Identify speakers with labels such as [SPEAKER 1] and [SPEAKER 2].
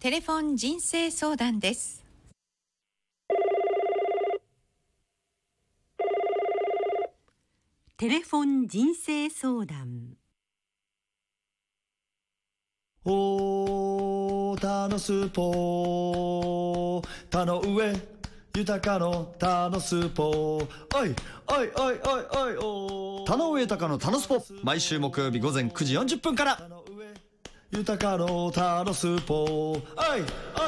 [SPEAKER 1] テレフォン人生相談です。
[SPEAKER 2] テレフォン人生相談。
[SPEAKER 3] おーたのスポーたの上豊かのたのスポーおいおいおいおいおいお
[SPEAKER 4] 田上豊のタノスポ、毎週木曜日午前9時40分から。
[SPEAKER 3] 豊かのたのスポーおい